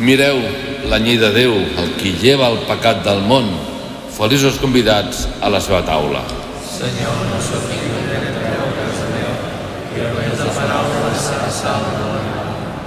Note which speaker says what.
Speaker 1: Mireu la llei de Déu, el qui lleva el pecat del món. Feliços convidats a la seva taula.
Speaker 2: Senyor, no sóc digne de treure a casa meva, però només la paraula serà salva.